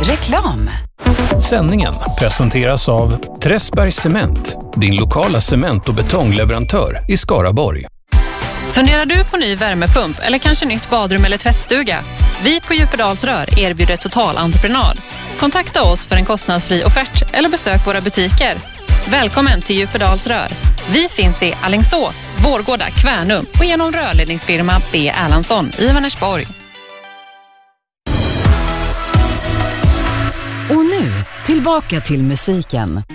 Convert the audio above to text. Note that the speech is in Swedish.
Reklam. Sändningen presenteras av Träsbergs Cement, din lokala cement- och betongleverantör i Skaraborg. Funderar du på ny värmepump eller kanske nytt badrum eller tvättstuga? Vi på Djupedalsrör erbjuder totalentreprenad. Kontakta oss för en kostnadsfri offert eller besök våra butiker. Välkommen till Djupedalsrör. Vi finns i Alingsås, Vårgårda, Kvärnum och genom rörledningsfirma B. Erlandsson i Vänersborg. Och nu, tillbaka till musiken.